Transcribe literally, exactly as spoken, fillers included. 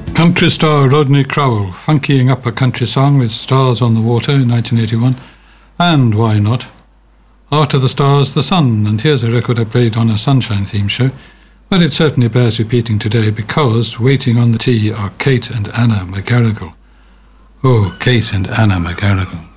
Country star Rodney Crowell, funkying up a country song with Stars on the Water in nineteen eighty-one. And why not? After the stars, the sun, and here's a record I played on a Sunshine theme show. Well, it certainly bears repeating today because waiting on the tee are Kate and Anna McGarrigle. Oh, Kate and Anna McGarrigle.